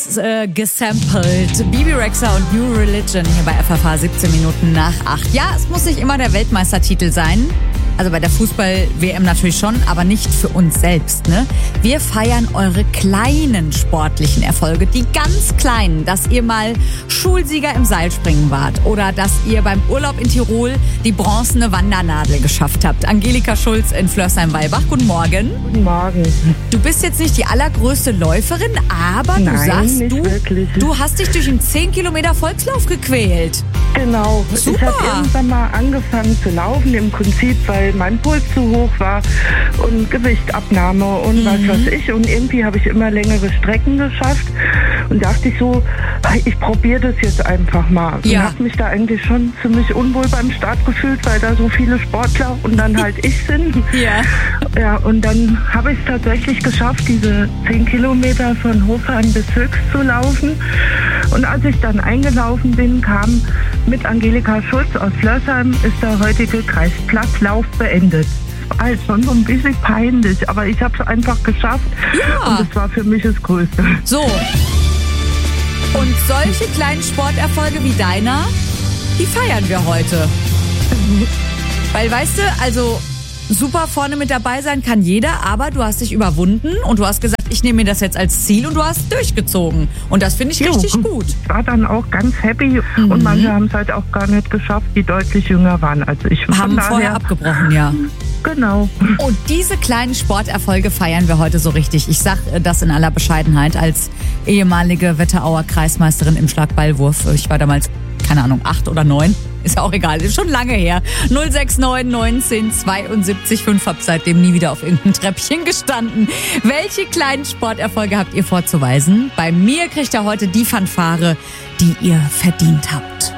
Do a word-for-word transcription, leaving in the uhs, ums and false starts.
Beatles äh, gesampelt. Bibi Rexha und New Religion hier bei F F H siebzehn Minuten nach acht. Ja, es muss nicht immer der Weltmeistertitel sein. Also bei der Fußball-W M natürlich schon, aber nicht für uns selbst, ne? Wir feiern eure kleinen sportlichen Erfolge, die ganz kleinen, dass ihr mal Schulsieger im Seilspringen wart oder dass ihr beim Urlaub in Tirol die bronzene Wandernadel geschafft habt. Angelika Schulz in Flörsheim-Weilbach, guten Morgen. Guten Morgen. Du bist jetzt nicht die allergrößte Läuferin, aber Nein, du sagst, nicht du, wirklich. du hast dich durch einen zehn Kilometer Volkslauf gequält. Genau. Super. Ich habe irgendwann mal angefangen zu laufen, im Prinzip, weil mein Puls zu hoch war und Gewichtabnahme und mhm. was weiß ich. Und irgendwie habe ich immer längere Strecken geschafft und dachte ich so, ich probiere das jetzt einfach mal. Ja. Und habe mich da eigentlich schon ziemlich unwohl beim Start gefühlt, weil da so viele Sportler und dann halt ich sind. Ja. Ja, und dann habe ich es tatsächlich geschafft, diese zehn Kilometer von Hofheim bis Höchst zu laufen. Und als ich dann eingelaufen bin, kam mit Angelika Schulz aus Flörsheim, ist der heutige Kreisplatzlauf beendet. War halt schon so ein bisschen peinlich, aber ich habe es einfach geschafft. Ja. Und es war für mich das Größte. So. Und solche kleinen Sporterfolge wie deiner, die feiern wir heute. Weil, weißt du, also super vorne mit dabei sein kann jeder, aber du hast dich überwunden und du hast gesagt, ich nehme mir das jetzt als Ziel und du hast durchgezogen. Und das finde ich Jo, richtig gut. Ich war dann auch ganz happy Mhm. und manche haben es halt auch gar nicht geschafft, die deutlich jünger waren als ich. Von Haben daher, vorher abgebrochen, ja. Genau. Und diese kleinen Sporterfolge feiern wir heute so richtig. Ich sag das in aller Bescheidenheit als ehemalige Wetterauer Kreismeisterin im Schlagballwurf. Ich war damals, keine Ahnung, acht oder neun. Ist ja auch egal, ist schon lange her. null sechs neun neunzehn zweiundsiebzig fünf, hab seitdem nie wieder auf irgendein Treppchen gestanden. Welche kleinen Sporterfolge habt ihr vorzuweisen? Bei mir kriegt ihr heute die Fanfare, die ihr verdient habt.